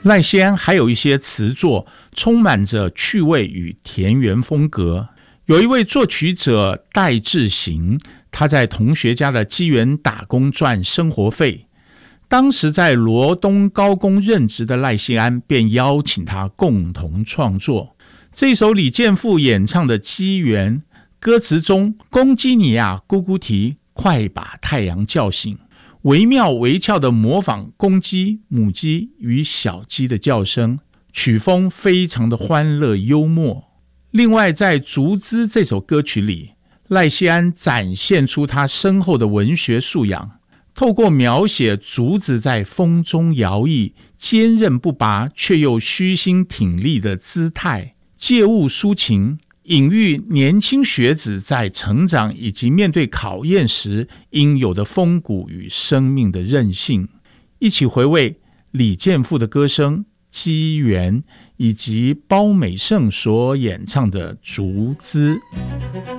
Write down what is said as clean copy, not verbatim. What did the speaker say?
赖谢安还有一些词作充满着趣味与田园风格。有一位作曲者戴志行，他在同学家的机缘打工赚生活费，当时在罗东高工任职的赖谢安便邀请他共同创作这首李健富演唱的《机缘》，歌词中公鸡你啊咕咕啼，快把太阳叫醒，惟妙惟肖地模仿公鸡、母鸡与小鸡的叫声，曲风非常的欢乐幽默。另外在《竹枝》这首歌曲里，赖谢安展现出他深厚的文学素养，透过描写竹子在风中摇曳，坚韧不拔却又虚心挺立的姿态，借物抒情，隐喻年轻学子在成长以及面对考验时应有的风骨与生命的韧性。一起回味李健富的歌声《机缘》，以及包美胜所演唱的《竹枝》。